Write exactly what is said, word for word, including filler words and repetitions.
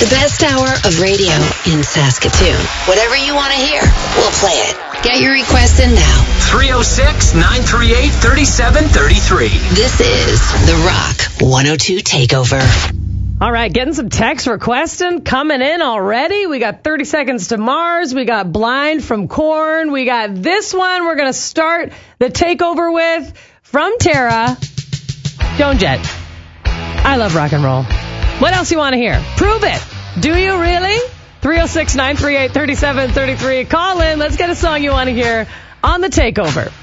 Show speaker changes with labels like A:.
A: The best hour of radio in Saskatoon. Whatever you want to hear, we'll play it. Get your request in now.
B: three oh six, nine three eight, three seven three three.
A: This is The Rock one oh two Takeover.
C: All right, getting some text requesting coming in already. We got thirty Seconds to Mars. We got Blind from Korn. We got this one we're going to start the takeover with from Tara. Joan Jett. I love rock and roll. What else you want to hear? Prove it. Do you really? three oh six, nine three eight, three seven three three. Call in. Let's get a song you want to hear on the takeover.